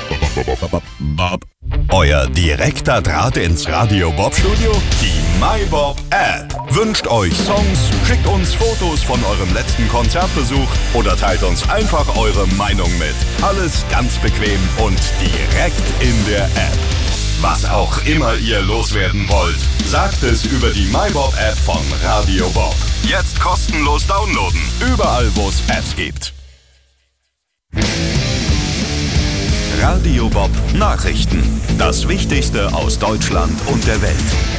Euer direkter Draht ins Radio Bob Studio? Die MyBob App. Wünscht euch Songs, schickt uns Fotos von eurem letzten Konzertbesuch oder teilt uns einfach eure Meinung mit. Alles ganz bequem und direkt in der App. Was auch immer ihr loswerden wollt, sagt es über die MyBob App von Radio Bob. Jetzt kostenlos downloaden, überall wo es Apps gibt. Radio Bob Nachrichten. Das Wichtigste aus Deutschland und der Welt.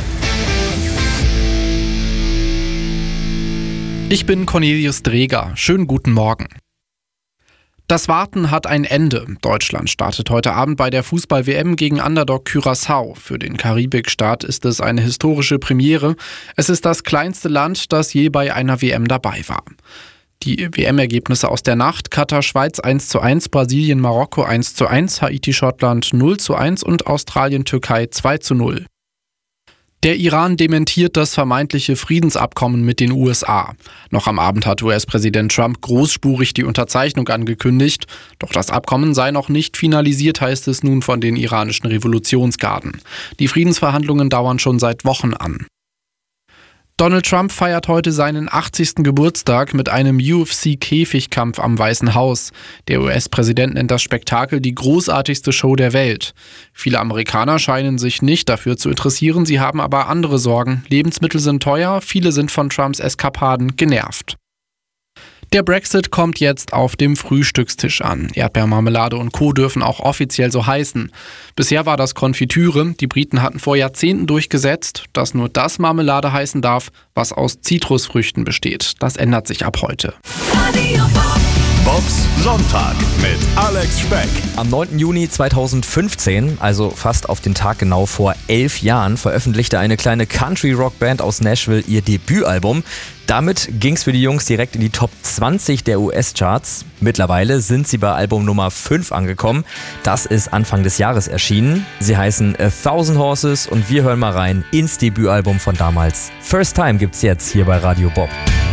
Ich bin Cornelius Dreger. Schönen guten Morgen. Das Warten hat ein Ende. Deutschland startet heute Abend bei der Fußball-WM gegen Underdog Curaçao. Für den Karibikstaat ist es eine historische Premiere. Es ist das kleinste Land, das je bei einer WM dabei war. Die WM-Ergebnisse aus der Nacht: Katar-Schweiz 1:1, Brasilien-Marokko 1:1, Haiti-Schottland 0:1 und Australien-Türkei 2:0. Der Iran dementiert das vermeintliche Friedensabkommen mit den USA. Noch am Abend hat US-Präsident Trump großspurig die Unterzeichnung angekündigt. Doch das Abkommen sei noch nicht finalisiert, heißt es nun von den iranischen Revolutionsgarden. Die Friedensverhandlungen dauern schon seit Wochen an. Donald Trump feiert heute seinen 80. Geburtstag mit einem UFC-Käfigkampf am Weißen Haus. Der US-Präsident nennt das Spektakel die großartigste Show der Welt. Viele Amerikaner scheinen sich nicht dafür zu interessieren, sie haben aber andere Sorgen. Lebensmittel sind teuer, viele sind von Trumps Eskapaden genervt. Der Brexit kommt jetzt auf dem Frühstückstisch an. Erdbeermarmelade und Co. dürfen auch offiziell so heißen. Bisher war das Konfitüre. Die Briten hatten vor Jahrzehnten durchgesetzt, dass nur das Marmelade heißen darf, was aus Zitrusfrüchten besteht. Das ändert sich ab heute. Bobs Sonntag mit Alex Speck. Am 9. Juni 2015, also fast auf den Tag genau vor 11 Jahren, veröffentlichte eine kleine Country-Rock-Band aus Nashville ihr Debütalbum. Damit ging's für die Jungs direkt in die Top 20 der US-Charts. Mittlerweile sind sie bei Album Nummer 5 angekommen. Das ist Anfang des Jahres erschienen. Sie heißen A Thousand Horses und wir hören mal rein ins Debütalbum von damals. First Time gibt's jetzt hier bei Radio Bob.